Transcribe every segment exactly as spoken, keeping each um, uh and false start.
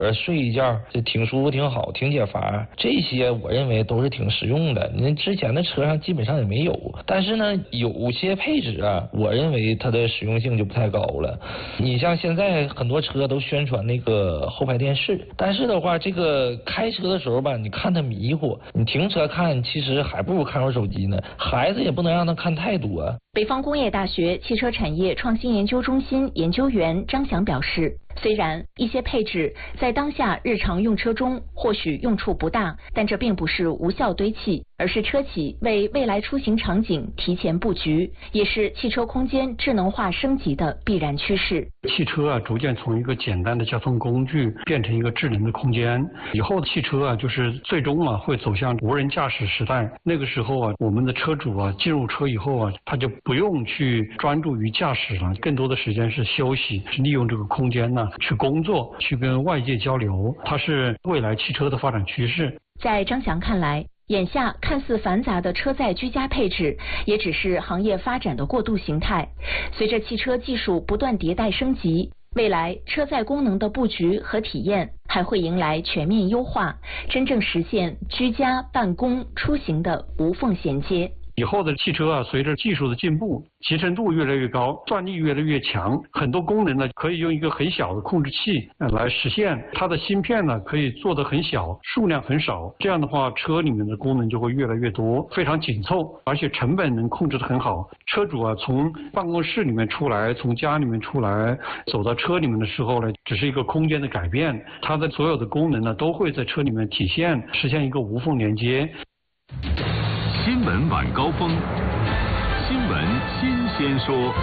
呃，睡一觉就挺舒服、挺好、挺解乏，这些我认为都是挺实用的。那之前的车上基本上也没有，但是呢，有些配置啊，我认为它的实用性就不太高了。你像现在很多车都宣传那个后排电视，但是的话，这个开车的时候吧，你看它迷糊，你停车看，其实还不如看会儿手机呢。孩子也不能让他看太多。 北方工业大学汽车产业创新研究中心研究员张翔表示，虽然一些配置在当下日常用车中或许用处不大，但这并不是无效堆砌，而是车企为未来出行场景提前布局，也是汽车空间智能化升级的必然趋势。 汽车啊，逐渐从一个简单的交通工具变成一个智能的空间。以后的汽车啊，就是最终啊会走向无人驾驶时代。那个时候啊，我们的车主啊进入车以后啊，他就不用去专注于驾驶了，更多的时间是休息，是利用这个空间呢去工作，去跟外界交流。它是未来汽车的发展趋势。 在张翔看来，眼下看似繁杂的车载居家配置，也只是行业发展的过渡形态。随着汽车技术不断迭代升级，未来车载功能的布局和体验还会迎来全面优化，真正实现居家、办公、出行的无缝衔接。 以后的汽车啊，随着技术的进步，集成度越来越高，转力越来越强，很多功能呢可以用一个很小的控制器来实现。它的芯片呢可以做得很小，数量很少，这样的话车里面的功能就会越来越多，非常紧凑，而且成本能控制得很好。车主啊从办公室里面出来，从家里面出来，走到车里面的时候呢，只是一个空间的改变，它的所有的功能呢都会在车里面体现，实现一个无缝连接。 新闻晚高峰，新闻新鲜说。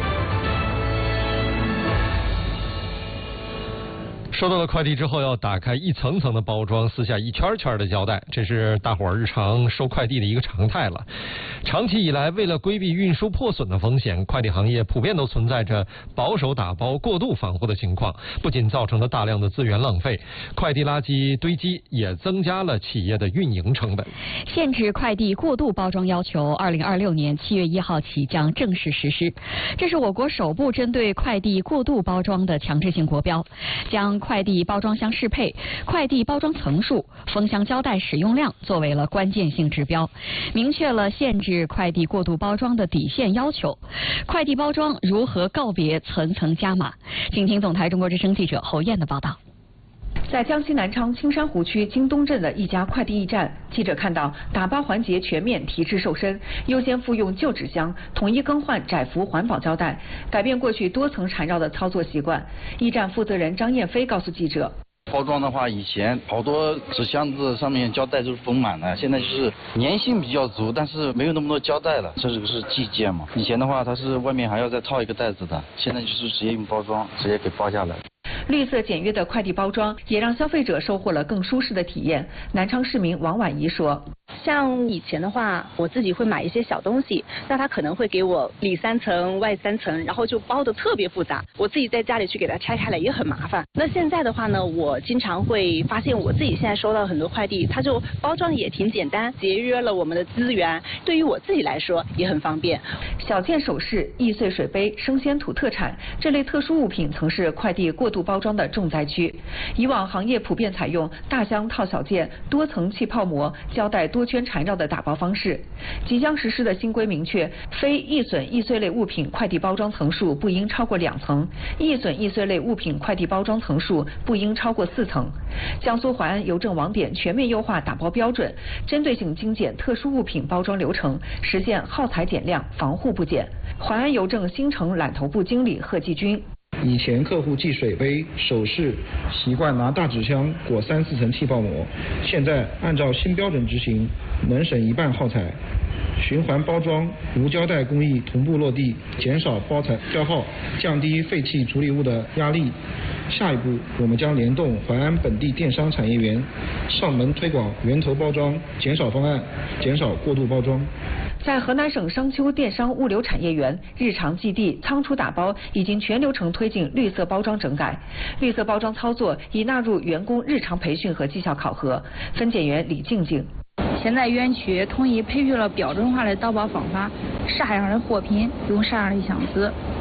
收到了快递之后，要打开一层层的包装，撕下一圈圈的胶带，这是大伙儿日常收快递的一个常态了。长期以来，为了规避运输破损的风险，快递行业普遍都存在着保守打包、过度防护的情况，不仅造成了大量的资源浪费，快递垃圾堆积，也增加了企业的运营成本。 限制快递过度包装要求，二零二六年七月一号起将正式实施。这是我国首部针对快递过度包装的强制性国标，将快递包装箱适配、快递包装层数、封箱胶带使用量作为了关键性指标，明确了限制快递过度包装的底线要求。快递包装如何告别层层加码？请听总台中国之声记者侯燕的报道。 在江西南昌青山湖区京东镇的一家快递驿站，记者看到打包环节全面提质瘦身，优先复用旧纸箱，统一更换窄幅环保胶带，改变过去多层缠绕的操作习惯。驿站负责人张艳飞告诉记者， 包装的话，以前好多纸箱子上面胶带都是封满了，现在就是粘性比较足，但是没有那么多胶带了。这个是寄件嘛，以前的话它是外面还要再套一个袋子的，现在就是直接用包装，直接给包下来。 绿色简约的快递包装也让消费者收获了更舒适的体验。南昌市民王婉怡说， 像以前的话，我自己会买一些小东西，那他可能会给我里三层外三层，然后就包的特别复杂，我自己在家里去给它拆开来也很麻烦。那现在的话呢，我经常会发现我自己现在收到很多快递，它就包装也挺简单，节约了我们的资源，对于我自己来说也很方便。 小件首饰、易碎水杯、生鲜土特产这类特殊物品曾是快递过度包装的重灾区。以往行业普遍采用大箱套小件、多层气泡膜、胶带多圈缠绕的打包方式。即将实施的新规明确，非易损易碎类物品快递包装层数不应超过两层，易损易碎类物品快递包装层数不应超过四层。江苏淮安邮政网点全面优化打包标准，针对性精简特殊物品包装流程，实现耗材减量、防护不减。淮安邮政新城揽头部经理贺继军， 以前客户寄水杯、首饰习惯拿大纸箱裹三四层气泡膜，现在按照新标准执行，能省一半耗材。循环包装、无胶带工艺同步落地，减少包材消耗，降低废弃处理物的压力。下一步，我们将联动淮安本地电商产业园，上门推广源头包装减少方案，减少过度包装。 在河南省商丘电商物流产业园，日常寄递、仓储打包已经全流程推进绿色包装整改。绿色包装操作已纳入员工日常培训和绩效考核。分拣员李静静， 现在园区统一培育了标准化的倒包方法，啥样的货品用啥样的箱子，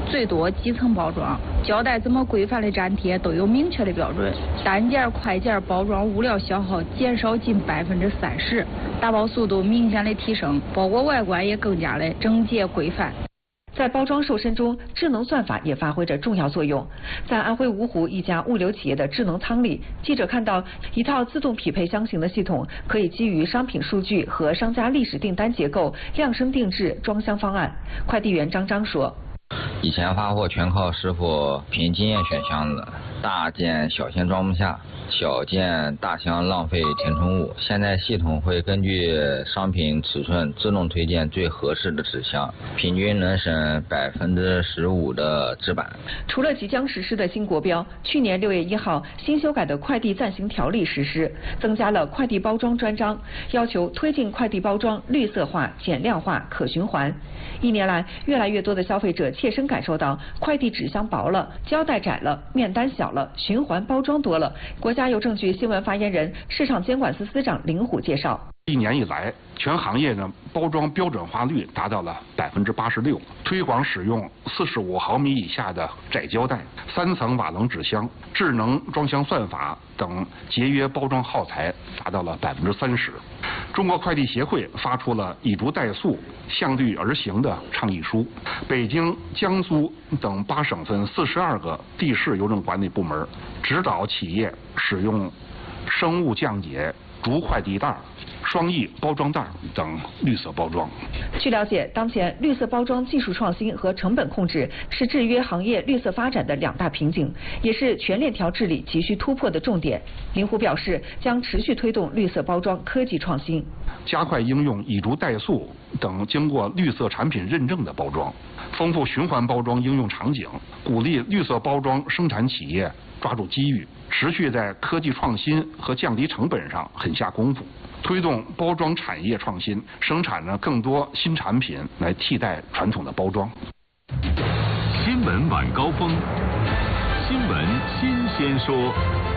最多几层包装，胶带怎么规范的粘贴都有明确的标准。单件、快件包装物料消耗减少近百分之三十，打包速度明显的提升，包裹外观也更加的整洁规范。 在包装瘦身中，智能算法也发挥着重要作用。在安徽芜湖一家物流企业的智能仓里，记者看到一套自动匹配箱型的系统，可以基于商品数据和商家历史订单结构量身定制装箱方案。快递员张张说：“ 以前发货全靠师傅凭经验选箱子，大件小件装不下，小件大箱浪费填充物。现在系统会根据商品尺寸自动推荐最合适的纸箱，平均能省百分之十五的纸板。” 除了即将实施的新国标，去年六月一号新修改的快递暂行条例实施，增加了快递包装专章，要求推进快递包装绿色化、减量化、可循环。一年来，越来越多的消费者切身感受到快递纸箱薄了、胶带窄了、面单小了、循环包装多了。国家邮政局新闻发言人、市场监管司司长林虎介绍。 一年以来，全行业呢包装标准化率达到了百分之八十六，推广使用四十五毫米以下的窄胶带、三层瓦楞纸箱、智能装箱算法等节约包装耗材达到了百分之三十。中国快递协会发出了以竹代塑、向绿而行的倡议书。北京、江苏等八省份四十二个地市邮政管理部门指导企业使用生物降解竹快递袋、双翼包装袋等绿色包装。 据了解，当前绿色包装技术创新和成本控制是制约行业绿色发展的两大瓶颈，也是全链条治理急需突破的重点。林虎表示，将持续推动绿色包装科技创新， 加快应用以竹代塑等经过绿色产品认证的包装，丰富循环包装应用场景，鼓励绿色包装生产企业抓住机遇，持续在科技创新和降低成本上狠下功夫，推动包装产业创新，生产呢更多新产品来替代传统的包装。 新闻晚高峰，新闻新鲜说。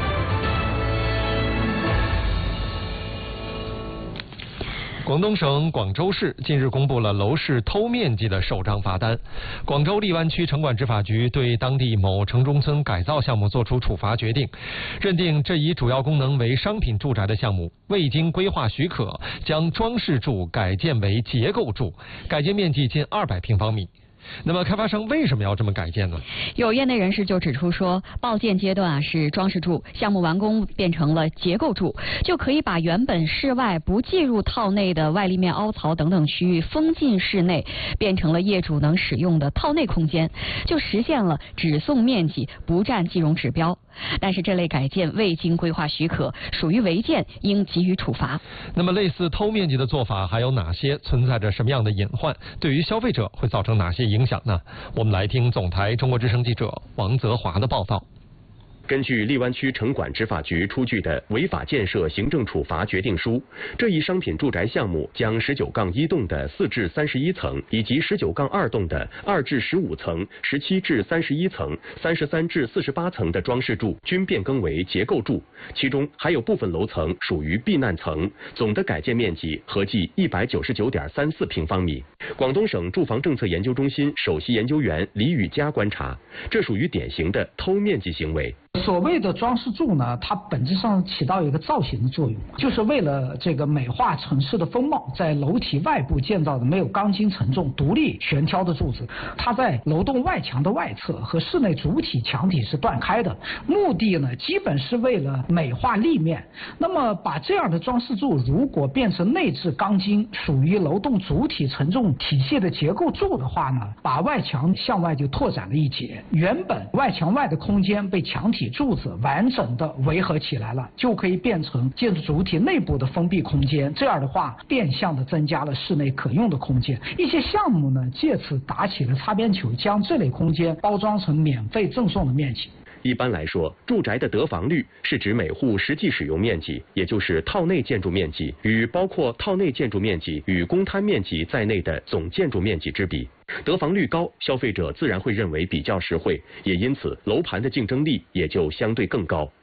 广东省广州市近日公布了楼市偷面积的首张罚单。广州荔湾区城管执法局对当地某城中村改造项目作出处罚决定，认定这一主要功能为商品住宅的项目未经规划许可，将装饰住改建为结构住，改建面积近二百平方米。那么开发商为什么要这么改建呢？ 有业内人士就指出说，报建阶段啊是装饰住，项目完工变成了结构住，就可以把原本室外不计入套内的外立面凹槽等等区域封进室内，变成了业主能使用的套内空间，就实现了只送面积不占计容指标。但是这类改建未经规划许可，属于违建，应给予处罚。 那么类似偷面积的做法还有哪些？存在着什么样的隐患？对于消费者会造成哪些影响呢？我们来听总台中国之声记者王泽华的报道。 根据荔湾区城管执法局出具的违法建设行政处罚决定书，这一商品住宅项目将十九杠一栋的四至三十一层以及十九杠二栋的二至十五层、十七至三十一层、三十三至四十八层的装饰住均变更为结构住，其中还有部分楼层属于避难层，总的改建面积合计一百九十九点三四平方米。广东省住房政策研究中心首席研究员李宇佳观察，这属于典型的偷面积行为。 所谓的装饰柱呢，它本质上起到一个造型的作用，就是为了这个美化城市的风貌，在楼体外部建造的没有钢筋承重、独立悬挑的柱子，它在楼栋外墙的外侧和室内主体墙体是断开的，目的呢基本是为了美化立面。那么把这样的装饰柱如果变成内置钢筋，属于楼栋主体承重体系的结构柱的话呢，把外墙向外就拓展了一截，原本外墙外的空间被墙体柱子完整的围合起来了，就可以变成建筑主体内部的封闭空间。这样的话，变相的增加了室内可用的空间。一些项目呢，借此打起了擦边球，将这类空间包装成免费赠送的面积。 一般来说，住宅的得房率是指每户实际使用面积，也就是套内建筑面积与包括套内建筑面积与公摊面积在内的总建筑面积之比。得房率高，消费者自然会认为比较实惠，也因此楼盘的竞争力也就相对更高。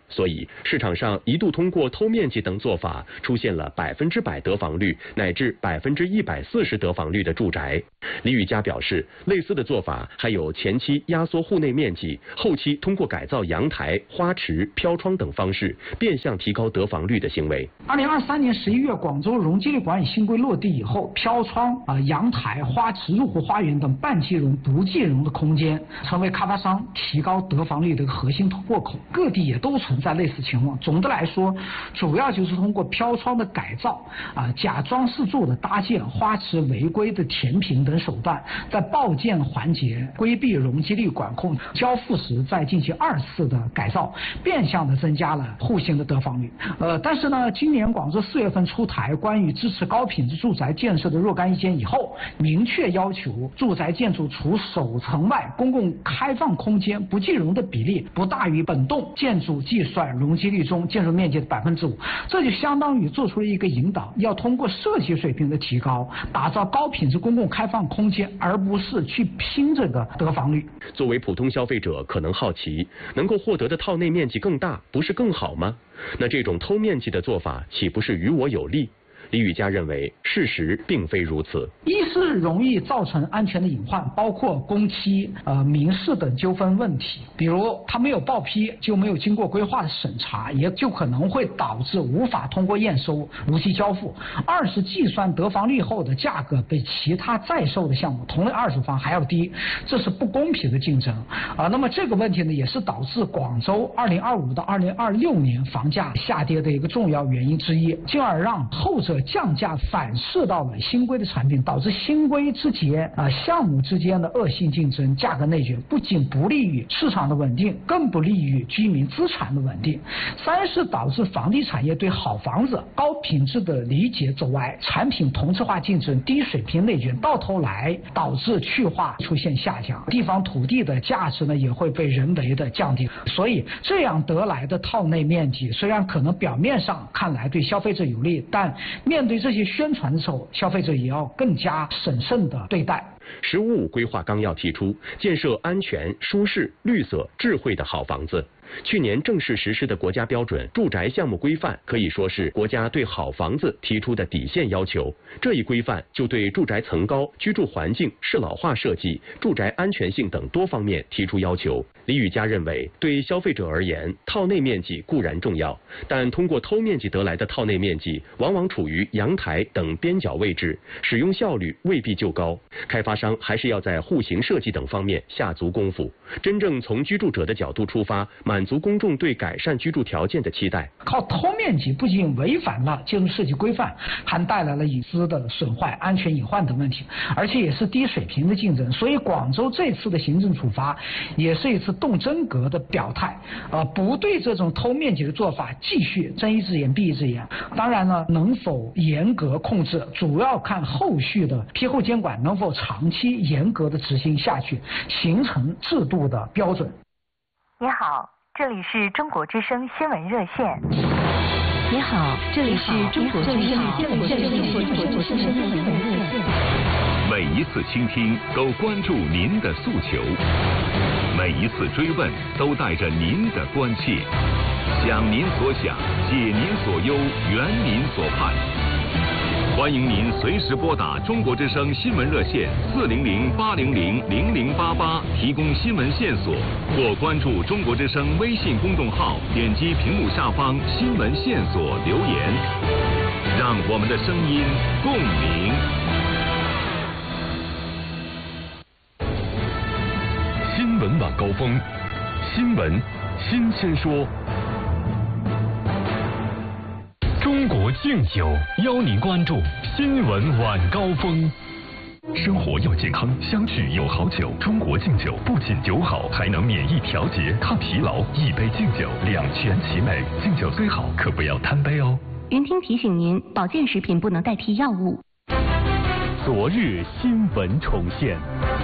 所以市场上一度通过偷面积等做法出现了百分之百得房率乃至百分之一百四十得房率的住宅。李宇嘉表示，类似的做法还有前期压缩户内面积，后期通过改造阳台、花池、飘窗等方式变相提高得房率的行为。 二零二三年十一月，广州容积率管理新规落地以后，飘窗、啊、呃、阳台、花池、入户花园等半即容、不即容的空间，成为开发商提高得房率的核心突破口。各地也都存在类似情况。总的来说，主要就是通过飘窗的改造、啊、呃、假装饰柱的搭建、花池违规的填平等手段，在报建环节规避容积率管控，交付时再进行二次的改造，变相的增加了户型的得房率。呃，但是呢，今年广州四月份出台关于支持高品质住宅建设的若干意见以后，明确要求住宅建筑除首层外，公共开放空间不即容的比例不大于本栋建筑计算容积率中建筑面积的百分之五，这就相当于做出了一个引导，要通过设计水平的提高，打造高品质公共开放空间，而不是去拼这个得房率。 作为普通消费者，可能好奇，能够获得的套内面积更大，不是更好吗？那这种偷面积的做法，岂不是于我有利？李宇嘉认为，事实并非如此。 一是容易造成安全的隐患，包括工期、呃民事等纠纷问题，比如他没有报批，就没有经过规划的审查，也就可能会导致无法通过验收、如期交付。二是计算得房率后的价格比其他在售的项目同类二手房还要低，这是不公平的竞争啊。那么这个问题呢，也是导致广州二零二五到二零二六年房价下跌的一个重要原因之一，进而让后者降价反噬到了新规的产品，导致新规之间啊项目之间的恶性竞争、价格内卷，不仅不利于市场的稳定，更不利于居民资产的稳定。三是导致房地产业对好房子、高品质的理解走歪，产品同质化竞争、低水平内卷，到头来导致去化出现下降，地方土地的价值呢也会被人为的降低。所以这样得来的套内面积，虽然可能表面上看来对消费者有利，但面对这些宣传的时候，消费者也要更加审慎的对待。 十五五规划纲要提出，建设安全、舒适、绿色、智慧的好房子。去年正式实施的国家标准住宅项目规范，可以说是国家对好房子提出的底线要求。这一规范就对住宅层高、居住环境、适老化设计、住宅安全性等多方面提出要求。李宇嘉认为，对消费者而言，套内面积固然重要，但通过偷面积得来的套内面积，往往处于阳台等边角位置，使用效率未必就高。开发商还是要在户型设计等方面下足功夫，真正从居住者的角度出发，满足公众对改善居住条件的期待。 靠偷面积不仅违反了建筑设计规范，还带来了隐私的损坏、安全隐患等问题，而且也是低水平的竞争。所以广州这次的行政处罚也是一次动真格的表态，呃，不对这种偷面积的做法继续睁一只眼闭一只眼。当然呢，能否严格控制，主要看后续的批后监管能否长期严格的执行下去，形成制度的标准。 你好，这里是中国之声新闻热线。你好，这里是中国之声新闻热线。 每一次倾听都关注您的诉求，每一次追问都带着您的关切，想您所想，解您所忧，圆您所盼。欢迎您随时拨打中国之声新闻热线四零零八零零零零八八提供新闻线索，或关注中国之声微信公众号，点击屏幕下方新闻线索留言，让我们的声音共鸣。新闻晚高峰，新闻新鲜说。中国敬酒邀您关注新闻晚高峰。生活要健康，相聚有好酒。中国敬酒不仅酒好，还能免疫调节、抗疲劳。一杯敬酒，两全其美。敬酒虽好，可不要贪杯哦。 云听提醒您，保健食品不能代替药物。 昨日新闻重现。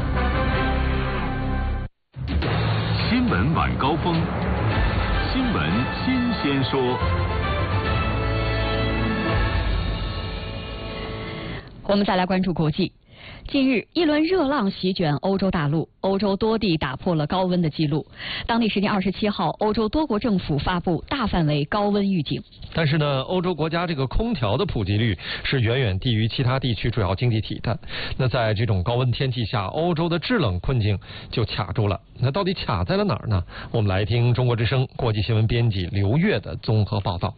新闻晚高峰，新闻新鲜说。 我们再来关注国际。 近日，一轮热浪席卷欧洲大陆，欧洲多地打破了高温的记录。当地时间二十七号，欧洲多国政府发布大范围高温预警。 但是呢，欧洲国家这个空调的普及率是远远低于其他地区主要经济体的。那在这种高温天气下，欧洲的制冷困境就卡住了。那到底卡在了哪儿呢？我们来听中国之声国际新闻编辑刘越的综合报道。